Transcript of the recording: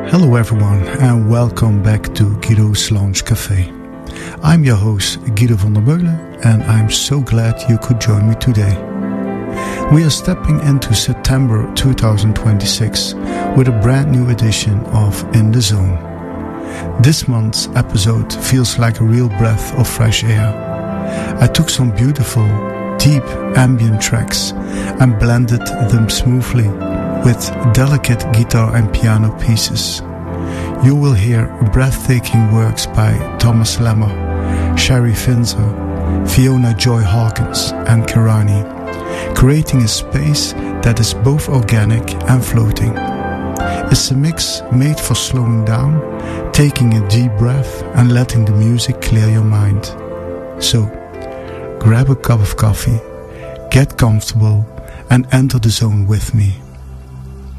Hello everyone and welcome back to Guido's Lounge Cafe. I'm your host Guido van der Meulen and I'm so glad you could join me today. We are stepping into September 2026 with a brand new edition of In the Zone. This month's episode feels like a real breath of fresh air. I took some beautiful, deep ambient tracks and blended them smoothly with delicate guitar and piano pieces. You will hear breathtaking works by Thomas Lemmer, Sherry Finzer, Fiona Joy Hawkins and Kirani, creating a space that is both organic and floating. It's a mix made for slowing down, taking a deep breath and letting the music clear your mind. So, grab a cup of coffee, get comfortable and enter the zone with me.